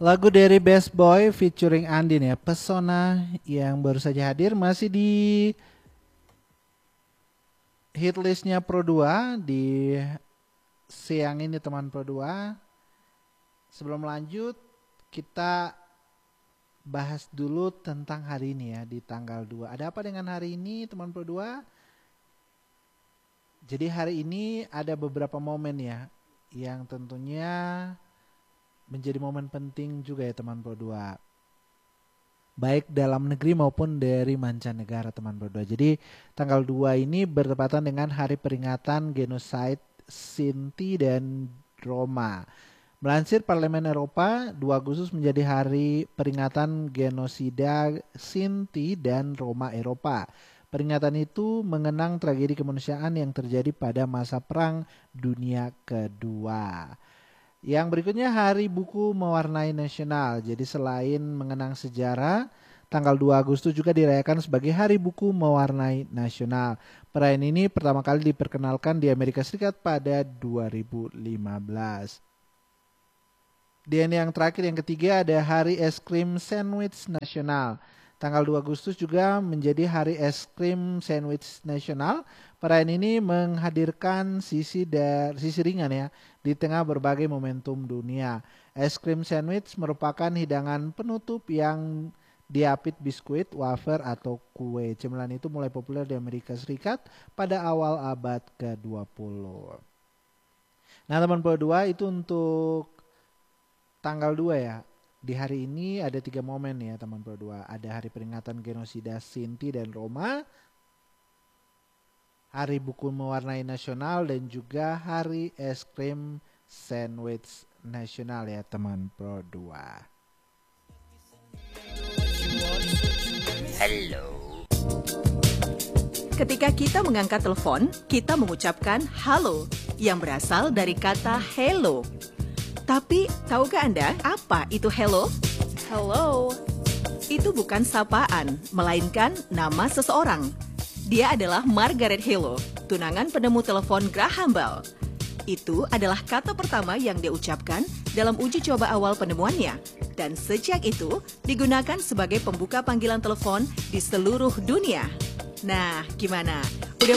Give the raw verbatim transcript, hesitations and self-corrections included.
Lagu dari Best Boy featuring Andin ya, Pesona yang baru saja hadir masih di hit listnya Pro dua di siang ini teman Pro dua. Sebelum lanjut kita bahas dulu tentang hari ini ya di tanggal dua. Ada apa dengan hari ini teman Pro dua? Jadi hari ini ada beberapa momen ya yang tentunya menjadi momen penting juga ya teman Pro dua. Baik dalam negeri maupun dari mancanegara teman Pro dua. Jadi tanggal dua ini bertepatan dengan hari peringatan genosida Sinti dan Roma. Melansir Parlemen Eropa, dua Agustus menjadi hari peringatan genosida Sinti dan Roma Eropa. Peringatan itu mengenang tragedi kemanusiaan yang terjadi pada masa Perang Dunia Kedua. Yang berikutnya Hari Buku Mewarnai Nasional. Jadi selain mengenang sejarah, tanggal dua Agustus juga dirayakan sebagai Hari Buku Mewarnai Nasional. Perayaan ini pertama kali diperkenalkan di Amerika Serikat pada dua ribu lima belas. Dan yang terakhir yang ketiga ada Hari Es Krim Sandwich Nasional. Tanggal dua Agustus juga menjadi Hari Es Krim Sandwich Nasional. Perayaan ini menghadirkan sisi dari sisi ringan ya di tengah berbagai momentum dunia. Es krim sandwich merupakan hidangan penutup yang diapit biskuit, wafer atau kue. Cemilan itu mulai populer di Amerika Serikat pada awal abad ke dua puluh. Nah, teman Pro dua itu untuk tanggal dua ya. Di hari ini ada tiga momen ya teman Pro dua. Ada hari peringatan genosida Sinti dan Roma, Hari Buku Mewarnai Nasional, dan juga Hari Es Krim Sandwich Nasional ya teman Pro dua. Hello. Ketika kita mengangkat telepon, kita mengucapkan halo yang berasal dari kata hello. Tapi, tahukah Anda apa itu hello? Hello. Itu bukan sapaan, melainkan nama seseorang. Dia adalah Margaret Hello, tunangan penemu telepon Graham Bell. Itu adalah kata pertama yang dia ucapkan dalam uji coba awal penemuannya. Dan sejak itu, digunakan sebagai pembuka panggilan telepon di seluruh dunia. Nah, gimana? Udah